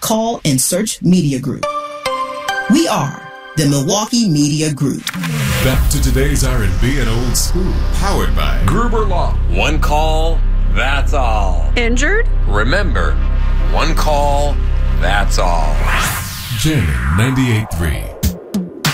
call and search media group. We are the Milwaukee Media Group. Back to today's R&B and old school, powered by Gruber Law. One call, that's all. Injured? Remember, one call, that's all. Jamming 98.3.